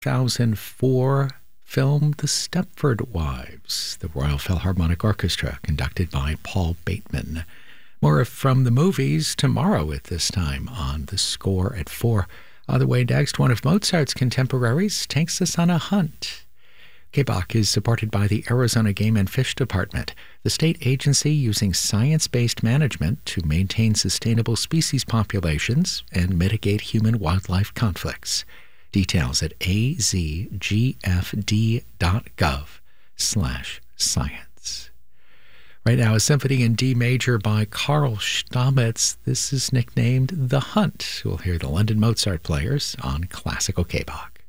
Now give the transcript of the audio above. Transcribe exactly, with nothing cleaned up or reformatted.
thousand four film The Stepford Wives, the Royal Philharmonic Orchestra, conducted by Paul Bateman. More from the movies tomorrow at this time on The Score at four. On the way next, one of Mozart's contemporaries takes us on a hunt. K B O C is supported by the Arizona Game and Fish Department, the state agency using science-based management to maintain sustainable species populations and mitigate human-wildlife conflicts. Details at azgfd.gov slash science. Right now, a symphony in D major by Carl Stamitz. This is nicknamed The Hunt. We'll hear the London Mozart Players on Classical K B O C.